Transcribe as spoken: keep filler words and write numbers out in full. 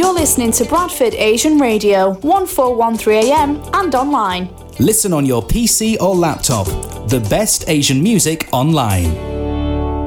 You're listening to Bradford Asian Radio, one four one three A M and online. Listen on your P C or laptop. The best Asian music online.